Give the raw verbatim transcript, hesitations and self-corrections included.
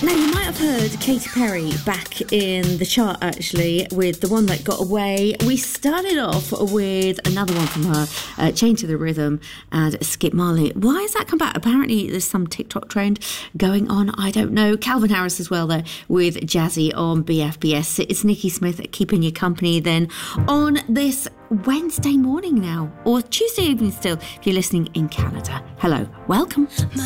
Now, you might have heard Katy Perry back in the chart, actually, with The One That Got Away. We started off with another one from her, uh, Chained to the Rhythm, and Skip Marley. Why has that come back? Apparently, there's some TikTok trend going on. I don't know. Calvin Harris as well, though, with Jazzy on B F B S. It's Nikki Smith keeping you company then on this Wednesday morning now, or Tuesday evening still, if you're listening in Canada. Hello, welcome.